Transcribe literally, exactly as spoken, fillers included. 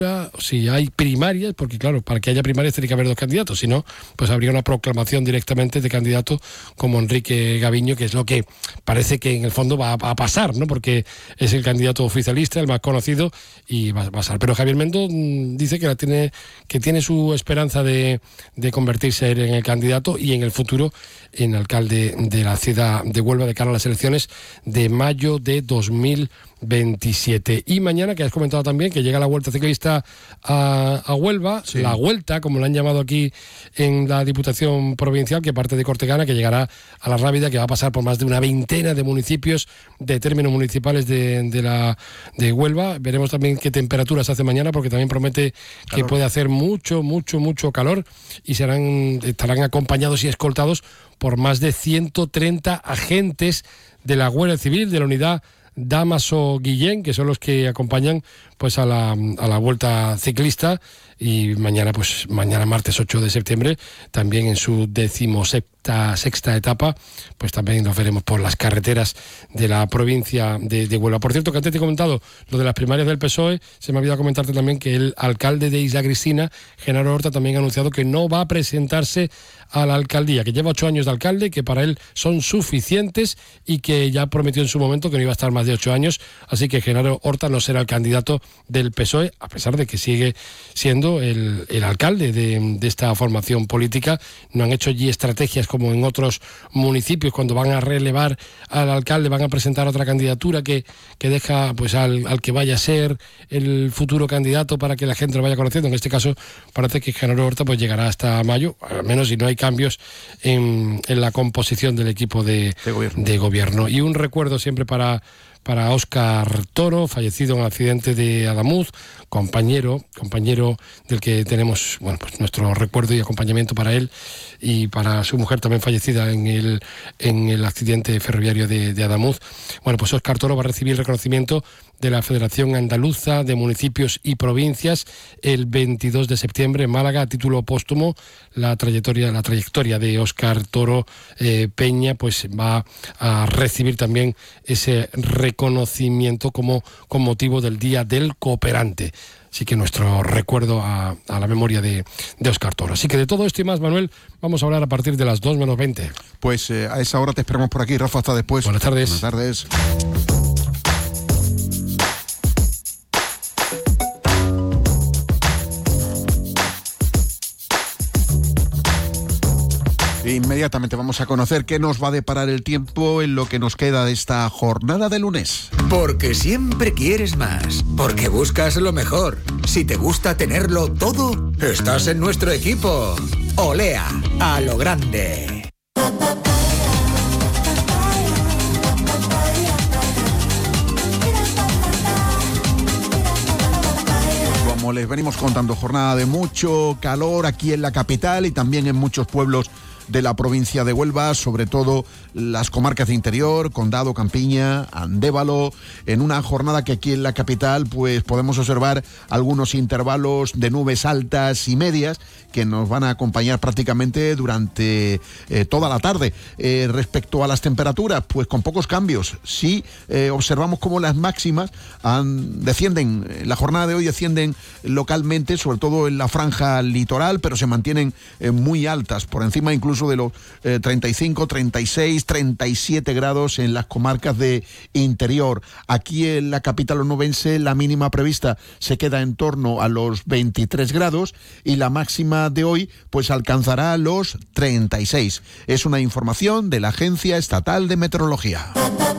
si hay primarias, porque claro, para que haya primarias tiene que haber dos candidatos, si no, pues habría una proclamación directamente de candidato como Enrique Gaviño, que es lo que parece que en el fondo va a, a pasar, ¿no? Porque es el candidato oficialista, el más conocido, y va a pasar. Pero Javier Mendo mmm, dice que la tiene, que tiene su esperanza de, de convertirse en el candidato y en el futuro en alcalde de la ciudad de Huelva de cara a las elecciones de mayo de dos mil veintisiete. Y mañana, que has comentado también, que llega la Vuelta Ciclista a, a Huelva, sí. La Vuelta, como la han llamado aquí en la Diputación Provincial, que parte de Cortegana, que llegará a La Rábida, que va a pasar por más de una veintena de municipios de términos municipales de, de, la, de Huelva. Veremos también qué temperaturas hace mañana, porque también promete calor. Que puede hacer mucho, mucho, mucho calor, y serán, estarán acompañados y escoltados por más de ciento treinta agentes de la Guardia Civil, de la unidad Damaso Guillén, que son los que acompañan pues a la, a la Vuelta Ciclista, y mañana, pues mañana martes ocho de septiembre, también en su decimosexta sexta etapa, pues también nos veremos por las carreteras de la provincia de, de Huelva. Por cierto, que antes te he comentado lo de las primarias del P S O E, se me ha olvidado comentarte también que el alcalde de Isla Cristina, Genaro Horta, también ha anunciado que no va a presentarse a la alcaldía, que lleva ocho años de alcalde, que para él son suficientes y que ya prometió en su momento que no iba a estar más de ocho años, así que Genaro Horta no será el candidato del P S O E, a pesar de que sigue siendo el, el alcalde de, de esta formación política. No han hecho allí estrategias como en otros municipios, cuando van a relevar al alcalde, van a presentar otra candidatura que, que deja pues al, al que vaya a ser el futuro candidato para que la gente lo vaya conociendo. En este caso parece que Genaro Horta pues llegará hasta mayo, al menos si no hay cambios en, en la composición del equipo de, de, gobierno. de gobierno. Y un recuerdo siempre para para Óscar Toro, fallecido en un accidente de Adamuz, compañero, compañero del que tenemos, bueno, pues nuestro recuerdo y acompañamiento para él, y para su mujer también fallecida en el, en el accidente ferroviario de, de Adamuz. Bueno, pues Óscar Toro va a recibir reconocimiento de la Federación Andaluza de Municipios y Provincias el veintidós de septiembre en Málaga, a título póstumo. La trayectoria, la trayectoria de Óscar Toro eh, Peña pues va a recibir también ese reconocimiento como con motivo del Día del Cooperante. Así que nuestro recuerdo a, a la memoria de, de Óscar Toro. Así que de todo esto y más, Manuel, vamos a hablar a partir de las dos menos veinte. Pues eh, a esa hora te esperamos por aquí, Rafa, hasta después. Buenas tardes. Buenas tardes. Inmediatamente vamos a conocer qué nos va a deparar el tiempo en lo que nos queda de esta jornada de lunes. Porque siempre quieres más, porque buscas lo mejor. Si te gusta tenerlo todo, estás en nuestro equipo. Olea, a lo grande. Como les venimos contando, jornada de mucho calor aquí en la capital y también en muchos pueblos de la provincia de Huelva, sobre todo las comarcas de interior, Condado, Campiña, Andévalo, en una jornada que aquí en la capital pues podemos observar algunos intervalos de nubes altas y medias que nos van a acompañar prácticamente durante eh, toda la tarde. Eh, respecto a las temperaturas, pues con pocos cambios. Sí eh, observamos cómo las máximas han, descienden, en la jornada de hoy descienden localmente, sobre todo en la franja litoral, pero se mantienen eh, muy altas, por encima incluso de los eh, treinta y cinco, treinta y seis, treinta y siete grados en las comarcas de interior. Aquí en la capital onubense la mínima prevista se queda en torno a los veintitrés grados y la máxima de hoy pues alcanzará los treinta y seis. Es una información de la Agencia Estatal de Meteorología.